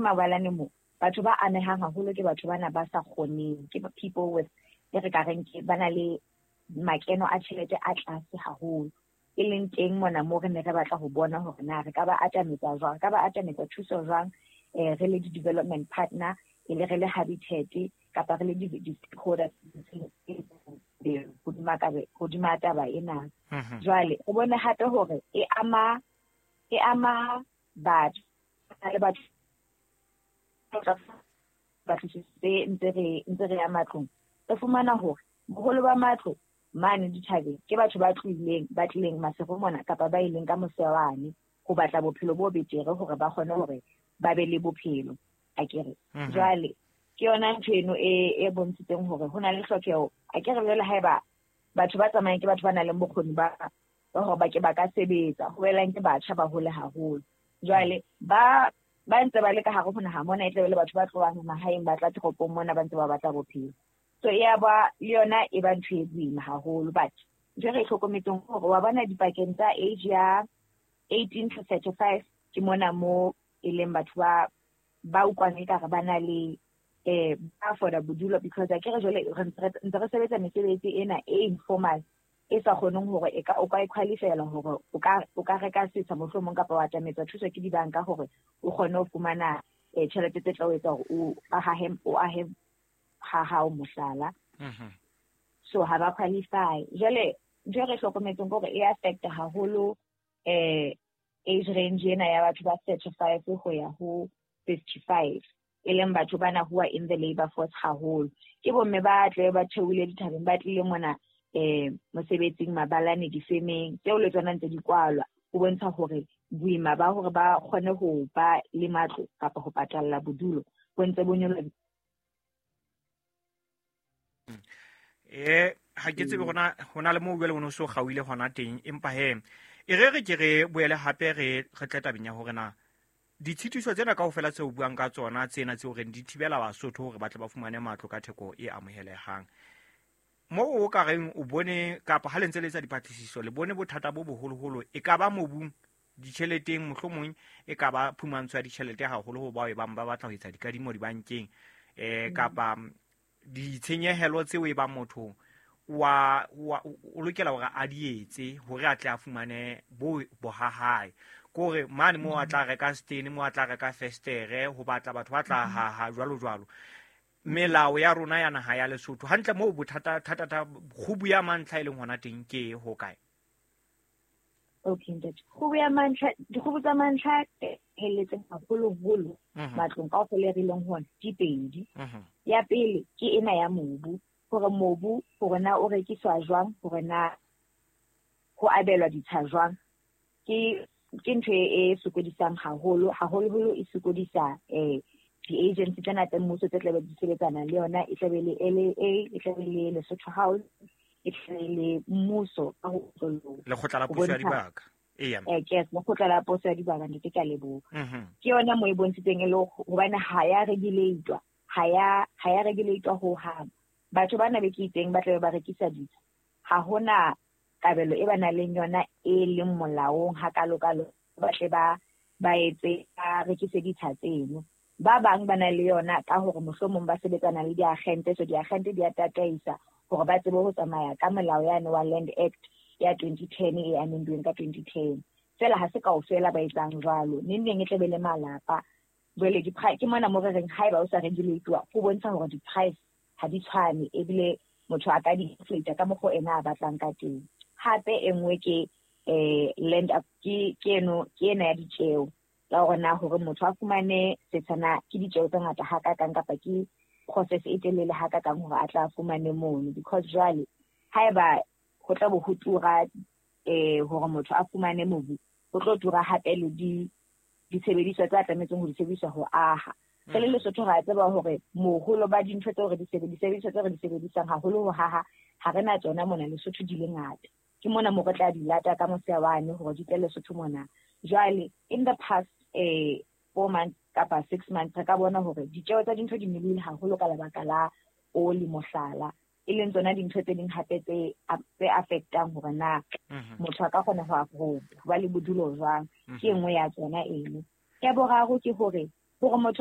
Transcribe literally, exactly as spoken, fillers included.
mabalane mo batho ba amehang haholo ke batho bana ba sa kgoneng ke people with e re ka reng ke bana le makeno a tšhelete a tlase haholo e leng teng mona mo re ne re batla go bona hore na re ka ba atametsa jwang ka ba atametsa thuso jwang eh re le di-development partner e le re le habitat kapa re le di-stakeholders hodima taba ena jwale o bone hape hore e ama e ama batho le batho ba tsitse ntse re ntse re ya matlong re fumana hore boholo ba matlo mane dithabeng ke batho ba tlileng ba tlileng masego mona kapa ba ileng ka mosewane go batla bophelo bo betere hore ba kgone hore ba be le bophelo a kere jwale ke yona ntho eno e e bontshitseng hore hona le hlokego a kere le haeba batho ba tsamayang ke batho ba nang le bokgoni ba hore ba ke ba ka sebetsa ho elang ke batjha ba hole haholo jwale ba ba ntse ba le ka hare ho naha mona e tle le batho ba tloang mahaeng ba tla toropong mona ba ntse ba batla bophelo so ya ba le yona e ba ntho e boima haholo but ntho re hlokometseng hore wa bona dipakeng tsa age ya eighteen to thirty-five ke mona mo e leng batho ba ba utlwang e ka re ba na le eh ba for the bodulo because a kere jole ntse re sebetsa mesebetsi ena e informal e sa kgoneng hore e ka o ka qualifyela hore o ka o ka reka setsa mohlomong kapa wa tametsa thuso ke dibanka hore o kgone ho fumana eh tšhelete tse tla o etsa hore o ahe o ahe ha ha o mohlala so ha ba qualify jole ntho re hlokometseng hore e affect haholo eh age range ena ya batho ba thirty-five go ya ho fifty-five e leng batho bana who are in the labor force haholo ke bomme ba tle ba theole dithabeng ba tlile mona eh mosebetsing mabalane difemeng tseo le tsona ntse di kwalwa o bontsha hore boima ba hore ba kgone ho ba le matlo kapa ho patalla bodulo bo ntse bo nyolla eh ha ke tsebe gona hona le mo bele ono so gawile gona teng empa he e re re ke re boele hape re re tla tabeng ya hore na ditshitiso tsena kaofela tse o buang ka tsona tsena tse hore di thibela basotho hore ba tle ba fumane matlo ka theko e amohelehang mo o ka reng o bone kapa ha lentse le tsa dipatlisiso le bone bothata bo boholoholo e ka ba mobung ditšheleteng mohlomong e ka ba phumantsho ya ditšhelete haholo ho ba e bang ba batla ho etsa dikadimo dibankeng eh kapa ditshenyehelo tseo e bang motho wa o lokela hore a di etse hore a tle a fumane bo bohahae kore mane mo a tla reka stene mo a tla reka festere ho batla batho ba tla ha ha jwalo jwalo melao ya rona ya naha ya Lesotho hantle mo bothata thata ta go bua mantla e leng hona teng ke ho kae okay ntate go bua mantla go bua mantla heletse haholo holo matlong ka go le rileng hona di pedi ya pele ke ena ya mobu gore mobu gore na o rekiswa jwang gore na go abelwa ditsha jwang ke ke ntho e sokodisang haholo haholo holo e sokodisa eh di-agency tsena tsa mmuso tse tlabe di sebetsana le yona e tlabe le L A A e tlabe le Lesotho House e tlabe le mmuso ka ho le khotla la puso ya dibaka e ya eh ke mo khotla la puso ya dibaka ntse ka lebo ke yona mo e bontshitseng e le hobane ha ya regulatewa ha ya ha ya regulatewa ho ha batho bana be ke iteng ba tlabe ba rekisa ditsa ha hona kabelo e bana le yona e leng molaong ha kalokalo ba tle ba ba etse a rekise ditsa tseno ba bang bana le yona ka hore mohlomong ba sebetsana le diagente so diagente di atataisa hore ba tsebe ho tsamaya ka molao yane wa Land Act ya twenty ten e amendweng ka twenty ten fela ha se kaofela ba etsang jwalo neng neng e tle be le malapa jwale di price ke mona mo re reng haeba o sa regulatewa go bontsha hore di price ha di tshwane ebile motho a ka di inflate ka mokgo ena a batlang ka teng hape engwe ke eh land up ke ke no ke ena ya ditjeo la rona hore motho a fumane setsana ke ditjeo tse ngata ha ka kang kapa ke process e telele ha ka kang hore a tla fumane mono because jwale haeba go tla bo ho tura eh hore motho a fumane mobu go tlo tura hape le di disebediswa tsa tlametseng ho disebediswa ho aha se le Lesotho ga tseba hore moholo ba dintho tse hore disebediswa tse re di sebedisang haholo ho haha ha rena tsona mona Lesotho di le ngata ke mona mo re tla di lata ka mosewane hore di tle Lesotho mona jwale in the past eh four months kapa six months ka bona hore ditjeo tsa dintho di nyolohile haholo ka lebaka la oli mohlala e leng tsona dintho tse ding hape tse tse affectang hore na motho a ka kgona ho ba le bodulo jwang ke engwe ya tsona eno ya boraro ke hore hore motho